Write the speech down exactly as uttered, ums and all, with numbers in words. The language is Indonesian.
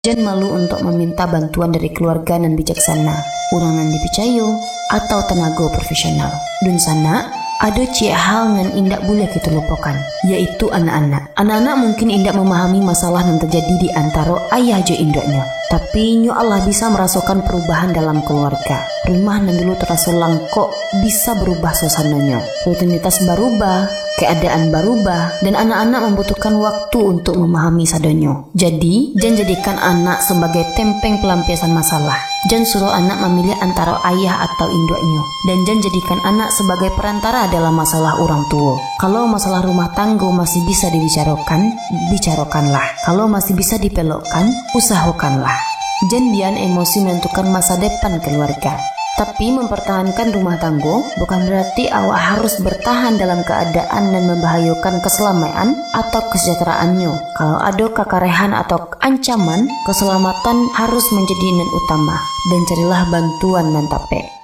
Jan malu untuk meminta bantuan dari keluarga nan bijaksana, orang nan dipercaya, atau tenaga profesional. Dun sana, ada cie hal nan indak boleh kita lupakan, yaitu anak-anak. Anak-anak mungkin indak memahami masalah yang terjadi di antara ayah jo indoknya. Tapi nyo Allah bisa merasakan perubahan dalam keluarga. Rumah nan dulu terasa langkok bisa berubah suasananya. Rutinitas berubah, keadaan berubah, dan anak-anak membutuhkan waktu untuk memahami sadonyo. Jadi, Jan jadikan anak sebagai tempeng pelampiasan masalah. Jan suruh anak memilih antara ayah atau induknya. Dan Jan jadikan anak sebagai perantara dalam masalah orang tua. Kalau masalah rumah tangga masih bisa dibicarakan, bicarakanlah. Kalau masih bisa dipelokkan, usahakanlah. Jan biar emosi menentukan masa depan keluarga. Tapi mempertahankan rumah tangga bukan berarti awak harus bertahan dalam keadaan dan membahayakan keselamatan atau kesejahteraannya. Kalau ada kekarehan atau ancaman, keselamatan harus menjadi nan utama dan carilah bantuan nan tape.